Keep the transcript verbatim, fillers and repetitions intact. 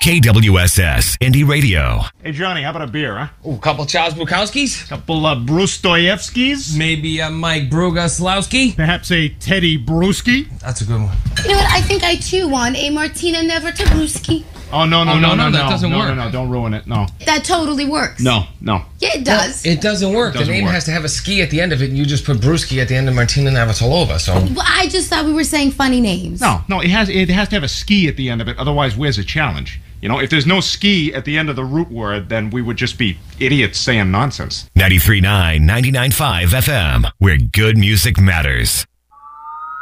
K W S S Indie Radio. Hey, Johnny, how about a beer, huh? Ooh, a couple Charles Bukowskis? Couple of Brustoyevskis? Maybe a Mike Brugaslowski? Perhaps a Teddy Bruschi? That's a good one. You know what? I think I too want a Martina Nevertabruski. Oh, no, no, Oh, no, no, no, no, no. that doesn't no, work. No, no, don't ruin it. No. That totally works. No, no. Yeah, it does. It doesn't work. Doesn't the name work. has to have a ski at the end of it, and you just put Brewski at the end of Martina Navratilova, so... Well, I just thought we were saying funny names. No, no, it has it has to have a ski at the end of it. Otherwise, where's the challenge? You know, if there's no ski at the end of the root word, then we would just be idiots saying nonsense. ninety-three point nine, ninety-nine point five F M, where good music matters.